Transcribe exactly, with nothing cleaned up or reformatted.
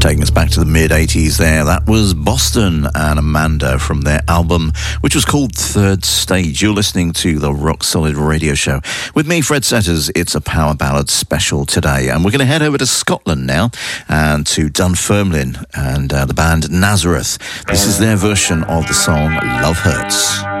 Taking us back to the mid-eighties there, that was Boston and Amanda from their album, which was called Third Stage. You're listening to the Rock Solid Radio Show. With me, Fred Setters, it's a Power Ballad special today. And we're going to head over to Scotland now, and to Dunfermline and uh, the band Nazareth. This is their version of the song Love Hurts.